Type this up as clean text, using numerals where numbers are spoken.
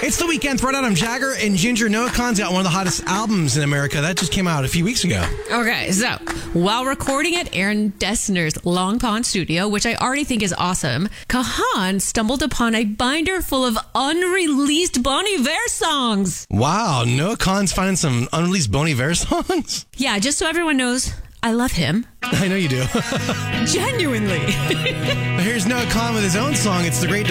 It's the weekend. Thread Adam Jagger and Ginger. Noah Khan's got one of the hottest albums in America. That just came out a few weeks ago. Okay, so while recording at Aaron Dessner's Long Pond studio, which I already think is awesome, Kahan stumbled upon a binder full of unreleased Bon Iver songs. Wow, Noah Khan's finding some unreleased Bon Iver songs? Yeah, just so everyone knows, I love him. I know you do. Genuinely. Here's Noah Khan with his own song. It's The Great